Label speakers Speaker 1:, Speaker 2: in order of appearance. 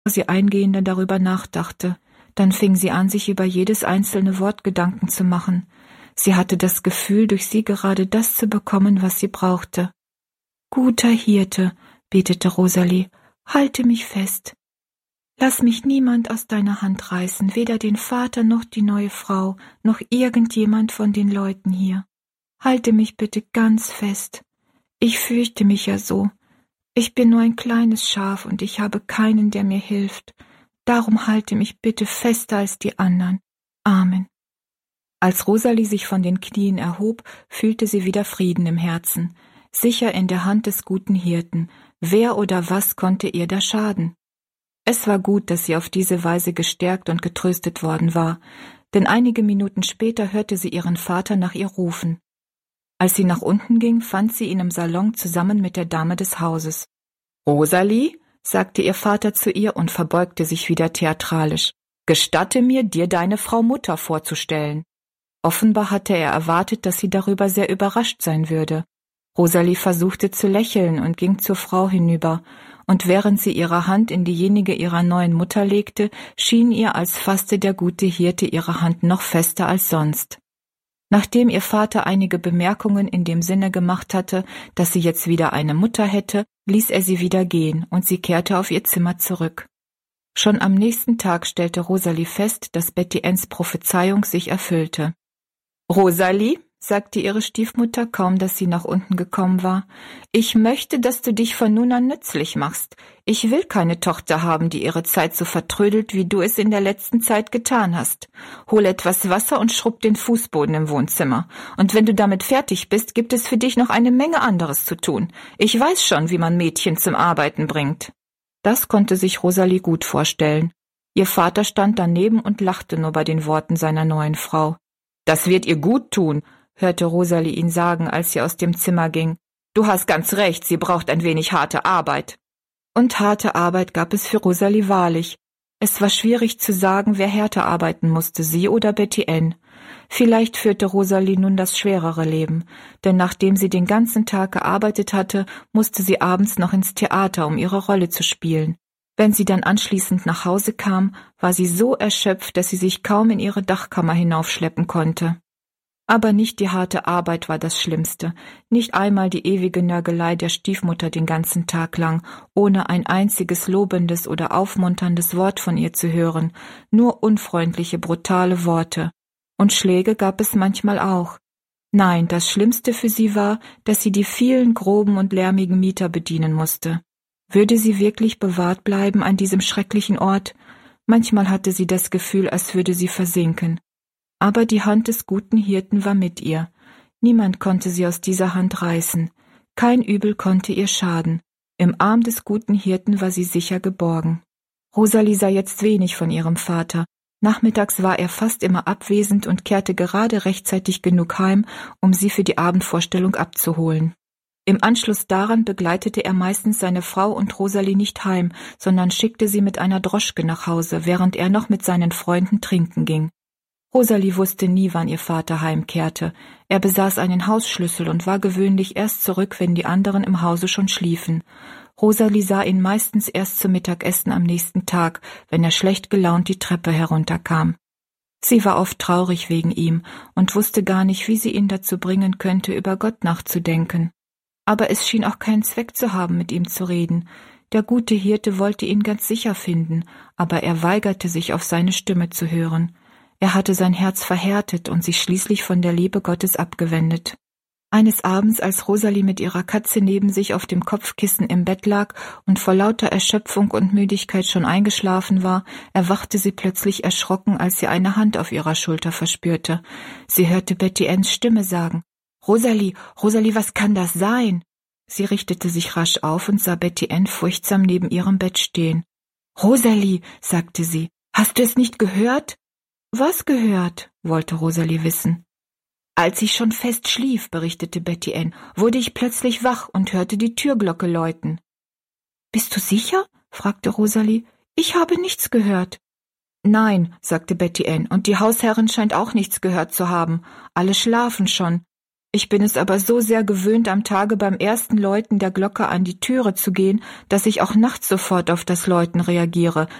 Speaker 1: sie eingehender darüber nachdachte. Dann fing sie an, sich über jedes einzelne Wort Gedanken zu machen. Sie hatte das Gefühl, durch sie gerade das zu bekommen, was sie brauchte. »Guter Hirte«, betete Rosalie, »halte mich fest. Lass mich niemand aus deiner Hand reißen, weder den Vater noch die neue Frau, noch irgendjemand von den Leuten hier. Halte mich bitte ganz fest. Ich fürchte mich ja so. Ich bin nur ein kleines Schaf und ich habe keinen, der mir hilft. Darum halte mich bitte fester als die anderen. Amen.« Als Rosalie sich von den Knien erhob, fühlte sie wieder Frieden im Herzen, sicher in der Hand des guten Hirten. Wer oder was konnte ihr da schaden? Es war gut, dass sie auf diese Weise gestärkt und getröstet worden war, denn einige Minuten später hörte sie ihren Vater nach ihr rufen. Als sie nach unten ging, fand sie ihn im Salon zusammen mit der Dame des Hauses. »Rosalie«, sagte ihr Vater zu ihr und verbeugte sich wieder theatralisch, »gestatte mir, dir deine Frau Mutter vorzustellen.« Offenbar hatte er erwartet, dass sie darüber sehr überrascht sein würde. Rosalie versuchte zu lächeln und ging zur Frau hinüber, und während sie ihre Hand in diejenige ihrer neuen Mutter legte, schien ihr, als fasste der gute Hirte ihre Hand noch fester als sonst. Nachdem ihr Vater einige Bemerkungen in dem Sinne gemacht hatte, dass sie jetzt wieder eine Mutter hätte, ließ er sie wieder gehen, und sie kehrte auf ihr Zimmer zurück. Schon am nächsten Tag stellte Rosalie fest, dass Betty Anns Prophezeiung sich erfüllte. »Rosalie«, sagte ihre Stiefmutter, kaum dass sie nach unten gekommen war, »ich möchte, dass du dich von nun an nützlich machst. Ich will keine Tochter haben, die ihre Zeit so vertrödelt, wie du es in der letzten Zeit getan hast. Hol etwas Wasser und schrubb den Fußboden im Wohnzimmer. Und wenn du damit fertig bist, gibt es für dich noch eine Menge anderes zu tun. Ich weiß schon, wie man Mädchen zum Arbeiten bringt.« Das konnte sich Rosalie gut vorstellen. Ihr Vater stand daneben und lachte nur bei den Worten seiner neuen Frau. »Das wird ihr gut tun«, hörte Rosalie ihn sagen, als sie aus dem Zimmer ging. »Du hast ganz recht, sie braucht ein wenig harte Arbeit.« Und harte Arbeit gab es für Rosalie wahrlich. Es war schwierig zu sagen, wer härter arbeiten musste, sie oder Betty Ann. Vielleicht führte Rosalie nun das schwerere Leben, denn nachdem sie den ganzen Tag gearbeitet hatte, musste sie abends noch ins Theater, um ihre Rolle zu spielen. Wenn sie dann anschließend nach Hause kam, war sie so erschöpft, dass sie sich kaum in ihre Dachkammer hinaufschleppen konnte. Aber nicht die harte Arbeit war das Schlimmste, nicht einmal die ewige Nörgelei der Stiefmutter den ganzen Tag lang, ohne ein einziges lobendes oder aufmunterndes Wort von ihr zu hören, nur unfreundliche, brutale Worte. Und Schläge gab es manchmal auch. Nein, das Schlimmste für sie war, dass sie die vielen groben und lärmigen Mieter bedienen musste. Würde sie wirklich bewahrt bleiben an diesem schrecklichen Ort? Manchmal hatte sie das Gefühl, als würde sie versinken. Aber die Hand des guten Hirten war mit ihr. Niemand konnte sie aus dieser Hand reißen. Kein Übel konnte ihr schaden. Im Arm des guten Hirten war sie sicher geborgen. Rosalie sah jetzt wenig von ihrem Vater. Nachmittags war er fast immer abwesend und kehrte gerade rechtzeitig genug heim, um sie für die Abendvorstellung abzuholen. Im Anschluss daran begleitete er meistens seine Frau und Rosalie nicht heim, sondern schickte sie mit einer Droschke nach Hause, während er noch mit seinen Freunden trinken ging. Rosalie wusste nie, wann ihr Vater heimkehrte. Er besaß einen Hausschlüssel und war gewöhnlich erst zurück, wenn die anderen im Hause schon schliefen. Rosalie sah ihn meistens erst zum Mittagessen am nächsten Tag, wenn er schlecht gelaunt die Treppe herunterkam. Sie war oft traurig wegen ihm und wusste gar nicht, wie sie ihn dazu bringen könnte, über Gott nachzudenken. Aber es schien auch keinen Zweck zu haben, mit ihm zu reden. Der gute Hirte wollte ihn ganz sicher finden, aber er weigerte sich, auf seine Stimme zu hören. Er hatte sein Herz verhärtet und sich schließlich von der Liebe Gottes abgewendet. Eines Abends, als Rosalie mit ihrer Katze neben sich auf dem Kopfkissen im Bett lag und vor lauter Erschöpfung und Müdigkeit schon eingeschlafen war, erwachte sie plötzlich erschrocken, als sie eine Hand auf ihrer Schulter verspürte. Sie hörte Betty Anns Stimme sagen, »Rosalie, Rosalie, was kann das sein?« Sie richtete sich rasch auf und sah Betty Ann furchtsam neben ihrem Bett stehen. »Rosalie«, sagte sie, »hast du es nicht gehört?« »Was gehört?«, wollte Rosalie wissen. »Als ich schon fest schlief«, berichtete Betty Ann, »wurde ich plötzlich wach und hörte die Türglocke läuten.« »Bist du sicher?«, fragte Rosalie. »Ich habe nichts gehört.« »Nein«, sagte Betty Ann, »und die Hausherrin scheint auch nichts gehört zu haben. Alle schlafen schon. Ich bin es aber so sehr gewöhnt, am Tage beim ersten Läuten der Glocke an die Türe zu gehen, dass ich auch nachts sofort auf das Läuten reagiere,